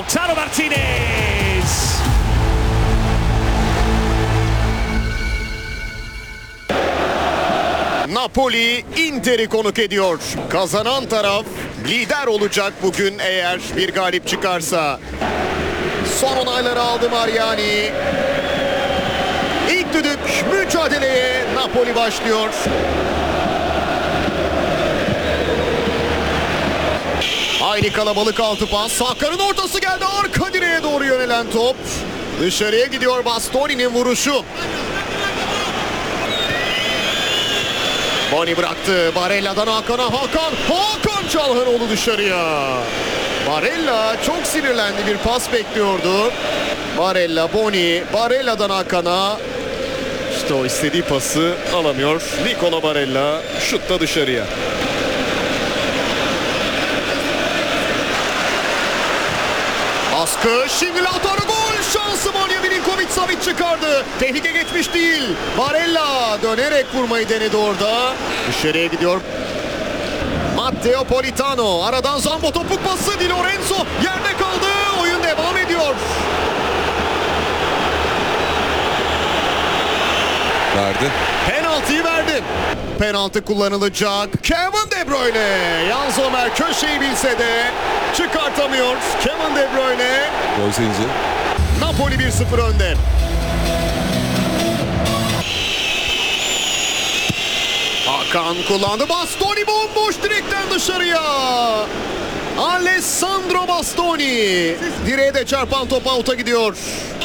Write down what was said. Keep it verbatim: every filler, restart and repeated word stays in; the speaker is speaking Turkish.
Lautaro Martinez. Napoli Inter'i konuk ediyor. Kazanan taraf lider olacak bugün eğer bir galip çıkarsa. Son onayları aldı Mariani. İlk düdük, mücadeleye Napoli başlıyor. Hayli kalabalık, altı pas. Sakar'ın ortası geldi. Arka direğe doğru yönelen top. Dışarıya gidiyor Bastoni'nin vuruşu. Boni bıraktı. Barella'dan Hakan'a. Hakan. Hakan Çalhanoğlu dışarıya. Barella çok sinirlendi. Bir pas bekliyordu. Barella, Boni. Barella'dan Hakan'a. İşte o istediği pası alamıyor. Nicola Barella. Şut da dışarıya. Baskı. Şimdi Lautaro gol. Şansı Vanya Milinkovic-Savic çıkardı. Tehlike geçmiş değil. Barella dönerek vurmayı denedi orada. Dışarıya gidiyor. Matteo Politano. Aradan Zambo topuk pası. Di Lorenzo yerde kaldı. Oyun devam ediyor. Verdi. Penaltıyı verdi. Penaltı kullanılacak. Kevin De Bruyne. Jan Sommer köşeyi bilse de çıkartamıyor. Kevin De Bruyne. Gol sevinci. Napoli bir sıfır önde. Hakan kullandı. Bastoni bomboş direkten dışarıya. Alessandro Bastoni. Direğe de çarpan top out'a gidiyor.